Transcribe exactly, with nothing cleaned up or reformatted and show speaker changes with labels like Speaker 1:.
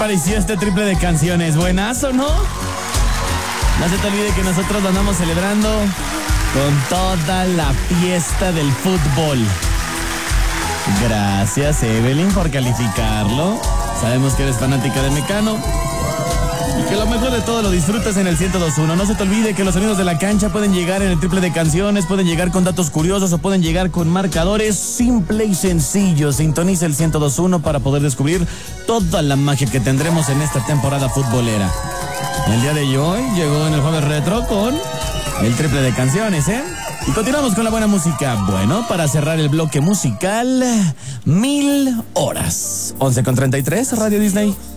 Speaker 1: pareció este triple de canciones? Buenazo, ¿no? No se te olvide que nosotros lo andamos celebrando con toda la fiesta del fútbol. Gracias, Evelyn, por calificarlo. Sabemos que eres fanática de Mecano y que lo mejor de todo lo disfrutas en el ciento dos punto uno. No se te olvide que los sonidos de la cancha pueden llegar en el triple de canciones, pueden llegar con datos curiosos o pueden llegar con marcadores. Simple y sencillo. Sintoniza el ciento dos punto uno para poder descubrir toda la magia que tendremos en esta temporada futbolera. El día de hoy llegó en el Jueves Retro con el triple de canciones, ¿eh? Y continuamos con la buena música. Bueno, para cerrar el bloque musical, Mil Horas. once con treinta y tres, Radio Disney.